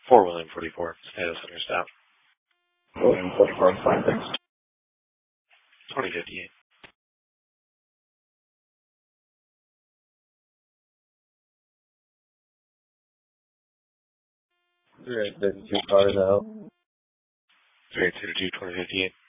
4 William 44, status understaffed. William 44 is fine, thanks. 2058. Alright, 32 cars out. 3822, 2058.